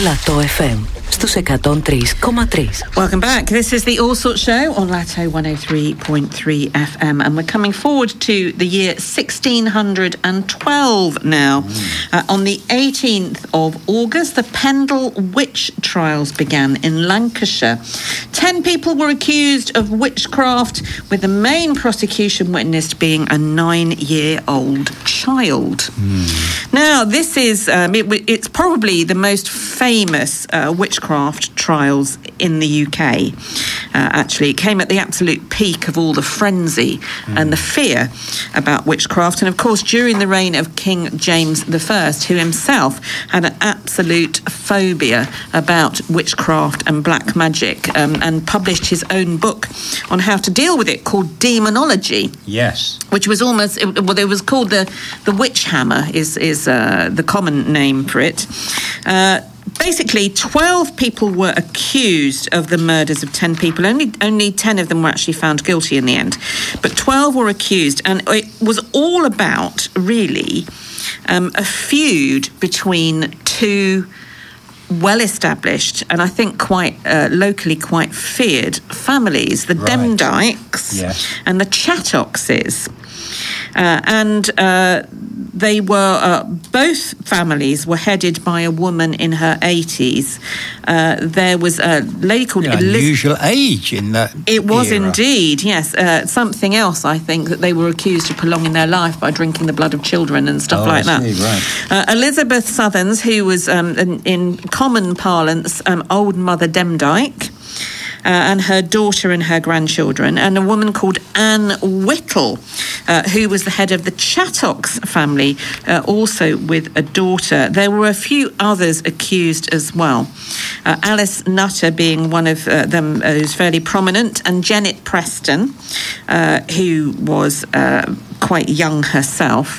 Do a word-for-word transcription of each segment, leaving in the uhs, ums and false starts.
Lato εφ εμ στους εκατόν τρία κόμμα τρία. Welcome back. This is the All Sorts Show on Lato one oh three point three F M, and we're coming forward to the year sixteen twelve now. Mm. Uh, on the eighteenth of August, the Pendle witch trials began in Lancashire. Ten people were accused of witchcraft, with the main prosecution witness being a nine-year-old child. Mm. Now, this is, um, it, it's probably the most famous uh, witchcraft trials in the U K. Uh, actually, it came at the absolute peak of all the frenzy mm. and the fear about witchcraft. And of course, during the reign of King James the First, who himself had an absolute phobia about witchcraft and black magic, um, and published his own book on how to deal with it called Demonology. Yes. Which was almost, it, well, it was called the, the witch hammer is, is uh, the common name for it. Uh, Basically, twelve people were accused of the murders of ten people. Only only ten of them were actually found guilty in the end. But twelve were accused, and it was all about, really, um, a feud between two well-established and I think quite uh, locally quite feared families, the right. Demdikes yes. and the Chattoxes. Uh, and uh, they were, uh, both families were headed by a woman in her eighties. Uh, there was a lady called yeah, Elizabeth. Unusual age in that It was era. indeed, yes. Uh, something else, I think, that they were accused of prolonging their life by drinking the blood of children and stuff oh, like I that. see, right. Uh, Elizabeth Southerns, who was, um, in, in common parlance, um, Old Mother Demdike, Uh, and her daughter and her grandchildren, and a woman called Anne Whittle, uh, who was the head of the Chattox family, uh, also with a daughter. There were a few others accused as well. Uh, Alice Nutter being one of uh, them uh, who's fairly prominent, and Janet Preston, uh, who was uh, quite young herself.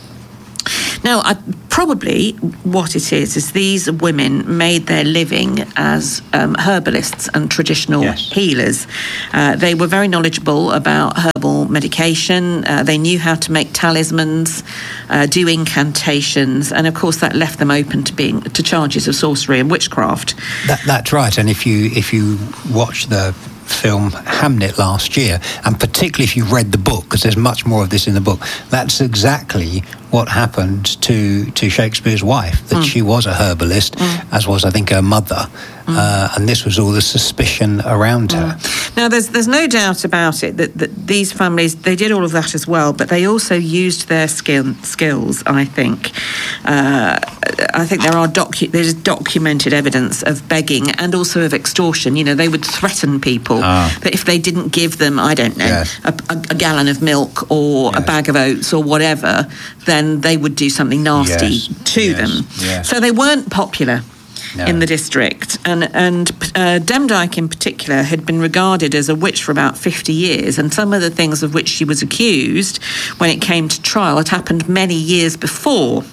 Now, I, probably what it is, is these women made their living as um, herbalists and traditional yes. healers. Uh, they were very knowledgeable about herbal medication. Uh, they knew how to make talismans, uh, do incantations, and of course that left them open to being to charges of sorcery and witchcraft. That, that's right. And if you if you watch the film Hamnet last year, and particularly if you read the book, because there's much more of this in the book, that's exactly what happened to, to Shakespeare's wife, that mm. she was a herbalist, mm. as was, I think, her mother. Mm. Uh, and this was all the suspicion around mm. her. Now, there's there's no doubt about it that, that these families, they did all of that as well, but they also used their skill, skills, I think. Uh, I think there are docu- there's documented evidence of begging and also of extortion. You know, they would threaten people ah. that if they didn't give them, I don't know, yes. a, a, a gallon of milk or yes. a bag of oats or whatever, then they would do something nasty yes. to yes. them. Yes. So they weren't popular. No. In the district, and and uh, Demdike in particular had been regarded as a witch for about fifty years, and some of the things of which she was accused when it came to trial had happened many years before.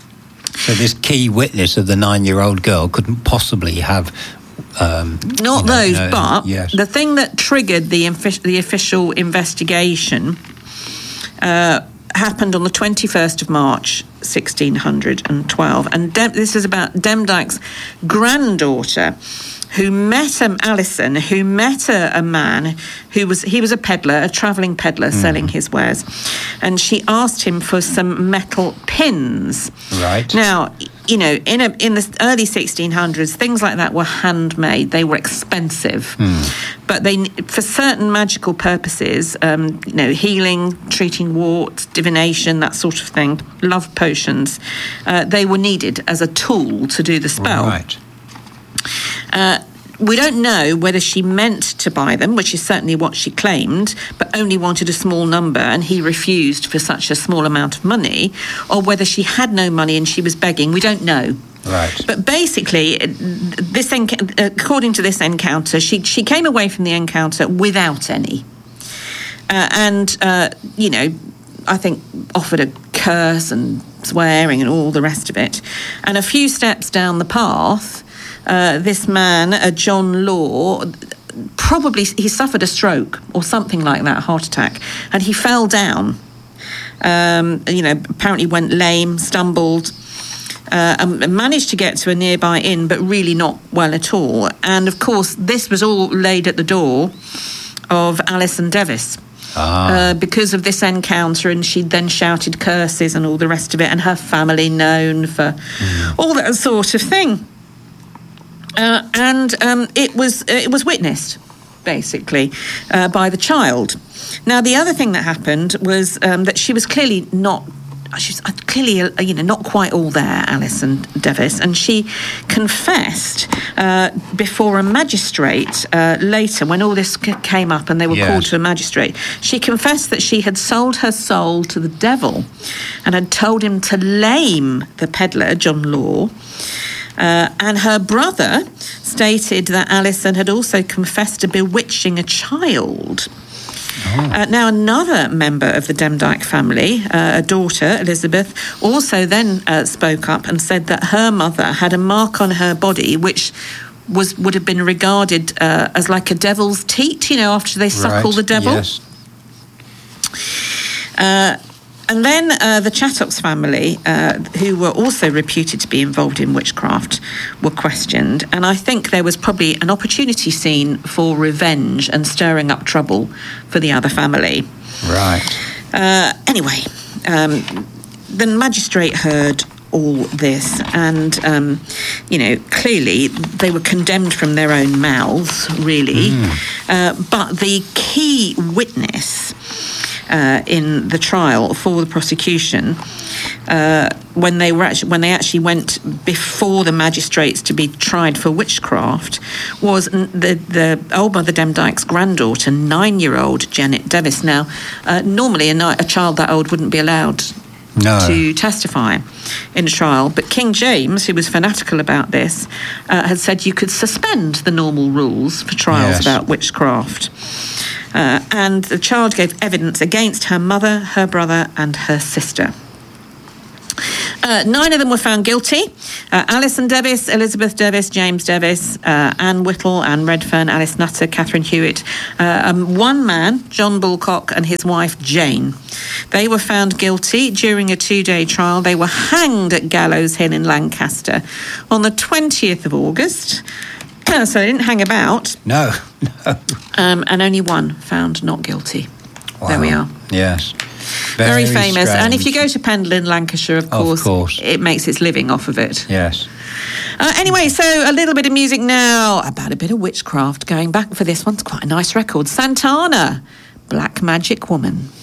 So this key witness of the nine-year-old girl couldn't possibly have um, not you know, those, no, but yes. the thing that triggered the infi- the official investigation Uh, happened on the twenty-first of March, sixteen twelve, and Dem- this is about Demdike's granddaughter, who met um, Alison, who met a, a man who was he was a peddler, a travelling peddler mm. selling his wares, and she asked him for some metal pins. Right. Now, you know, in a, in the early sixteen hundreds, things like that were handmade. They were expensive, mm. but they, for certain magical purposes, um, you know, healing, treating warts, divination, that sort of thing, love potions, uh, they were needed as a tool to do the spell. Right. Uh, we don't know whether she meant to buy them, which is certainly what she claimed, but only wanted a small number, and he refused for such a small amount of money, or whether she had no money and she was begging. We don't know. Right. But basically, this enc- according to this encounter, she she came away from the encounter without any, uh, and uh, you know, I think offered a curse and swearing and all the rest of it. And a few steps down the path, Uh, this man, uh, John Law, probably he suffered a stroke or something like that, a heart attack, and he fell down. Um, you know, apparently went lame, stumbled, uh, and managed to get to a nearby inn, but really not well at all. And of course, this was all laid at the door of Alison Devis. Ah. Uh, because of this encounter, and she then shouted curses and all the rest of it, and her family known for mm. all that sort of thing. Uh, and um, it was it was witnessed, basically, uh, by the child. Now, the other thing that happened was um, that she was clearly not. She's clearly, uh, you know, not quite all there, Alison Devis, and she confessed uh, before a magistrate uh, later, when all this c- came up and they were yes. called to a magistrate. She confessed that she had sold her soul to the devil and had told him to lame the peddler, John Law. Uh, and her brother stated that Alison had also confessed to bewitching a child. Oh. Uh, now, another member of the Demdike family, uh, a daughter, Elizabeth, also then uh, spoke up and said that her mother had a mark on her body which was would have been regarded uh, as like a devil's teat, you know, after they suckle right. the devil. Yes. Uh, and then uh, the Chattox family, uh, who were also reputed to be involved in witchcraft, were questioned. And I think there was probably an opportunity seen for revenge and stirring up trouble for the other family. Right. Uh, anyway, um, the magistrate heard all this, and, um, you know, clearly they were condemned from their own mouths, really. Mm. Uh, but the key witness Uh, in the trial for the prosecution, uh, when they were actually, when they actually went before the magistrates to be tried for witchcraft, was the the old mother Demdike's granddaughter, nine-year-old Janet Devis. Now, uh, normally a, a child that old wouldn't be allowed no. to testify in a trial, but King James, who was fanatical about this, uh, had said you could suspend the normal rules for trials yes. about witchcraft. Uh, and the child gave evidence against her mother, her brother, and her sister. Uh, nine of them were found guilty. Uh, Alison Devis, Elizabeth Devis, James Devis, uh, Anne Whittle, Anne Redfern, Alice Nutter, Catherine Hewitt. Uh, um, one man, John Bulcock, and his wife, Jane. They were found guilty during a two-day trial. They were hanged at Gallows Hill in Lancaster on the twentieth of August. So they didn't hang about. No, no. Um, and only one found not guilty. Wow. There we are. Yes. Very, Very famous. strange. And if you go to Pendle in Lancashire, of course, of course, it makes its living off of it. Yes. Uh, anyway, so a little bit of music now about a bit of witchcraft. Going back for this one, it's quite a nice record. Santana, Black Magic Woman.